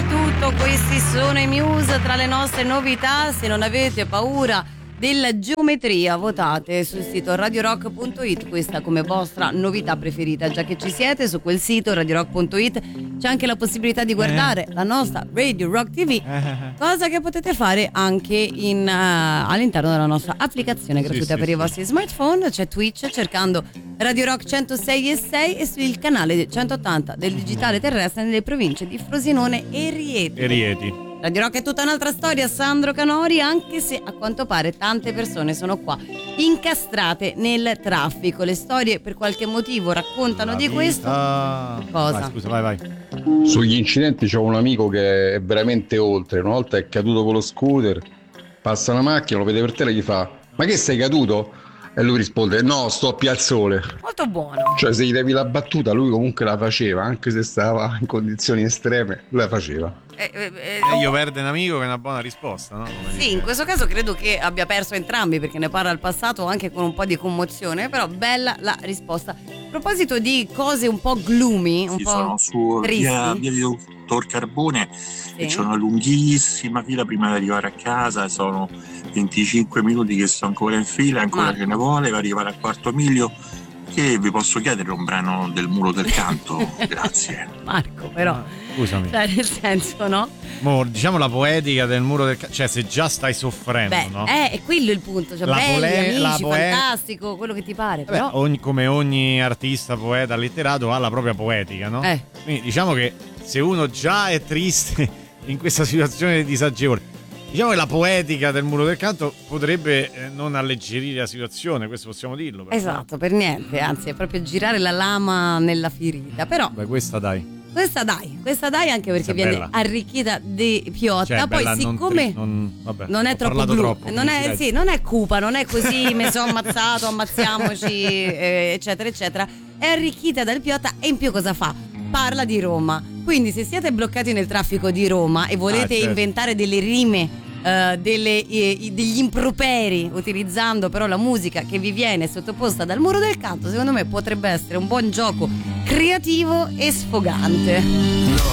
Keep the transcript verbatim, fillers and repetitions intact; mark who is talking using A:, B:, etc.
A: tutto, questi sono i Muse. Tra le nostre novità, se non avete paura della geometria, votate sul sito radio rock punto it questa come vostra novità preferita. Già che ci siete su quel sito radio rock punto it c'è anche la possibilità di guardare eh. la nostra Radio Rock T V, eh. cosa che potete fare anche in, uh, all'interno della nostra applicazione gratuita sì, per sì, i vostri sì. smartphone. C'è Twitch cercando Radio Rock centosei e sei e sul canale centottanta del digitale terrestre nelle province di Frosinone e Rieti.
B: E Rieti.
A: Radio Rock è tutta un'altra storia, Sandro Canori, anche se a quanto pare tante persone sono qua incastrate nel traffico. Le storie per qualche motivo raccontano La di vita. questo. Cosa?
B: Vai, scusa, vai, vai.
C: Sugli incidenti c'ho un amico che è veramente oltre. Una volta è caduto con lo scooter, passa una macchina, lo vede per terra e gli fa: ma che sei caduto? E lui risponde: no, sto a Piazzole.
A: Molto buono.
C: Cioè, se gli devi la battuta, lui comunque la faceva, anche se stava in condizioni estreme, la faceva.
B: Eh, eh, eh, Meglio perde un amico che è una buona risposta, no? Come
A: sì,
B: dice.
A: In questo caso credo che abbia perso entrambi, perché ne parla al passato anche con un po' di commozione, però bella la risposta. A proposito di cose un po' gloomy, un
D: sì,
A: po'
D: sono su
A: tristi.
D: via, via di Dottor Carbone sì. e c'è una lunghissima fila prima di arrivare a casa, sono venticinque minuti che sto ancora in fila, ancora Marco. Ce ne vuole, per arrivare al quarto miglio. Che vi posso chiedere un brano del Muro del Canto? Grazie.
A: Marco, però
B: scusami,
A: cioè nel senso, no?
B: Mo, diciamo la poetica del Muro del Canto, cioè se già stai soffrendo,
A: beh,
B: no?
A: Eh, è quello il punto, cioè
B: la
A: belli,
B: pole-
A: amici,
B: la poe-
A: fantastico, quello che ti pare.
B: Beh,
A: però
B: ogni, come ogni artista, poeta, letterato ha la propria poetica, no?
A: Eh.
B: Quindi diciamo che se uno già è triste in questa situazione disagevole, diciamo che la poetica del Muro del Canto potrebbe eh, non alleggerire la situazione, questo possiamo dirlo. Però.
A: Esatto, per niente, anzi è proprio girare la lama nella ferita. Però
B: beh, questa dai.
A: Questa dai, questa dai anche perché viene
B: bella.
A: arricchita di piotta.
B: Cioè,
A: poi
B: bella,
A: siccome
B: non, tri- non, vabbè,
A: non è troppo blu,
B: troppo,
A: non è, sì, non è cupa, non è così mi sono ammazzato, ammazziamoci, eh, eccetera, eccetera. È arricchita dal piotta e in più cosa fa? Parla di Roma. Quindi se siete bloccati nel traffico di Roma e volete ah, certo. inventare delle rime, Uh, delle, eh, degli improperi utilizzando però la musica che vi viene sottoposta dal Muro del Canto, secondo me potrebbe essere un buon gioco creativo e sfogante.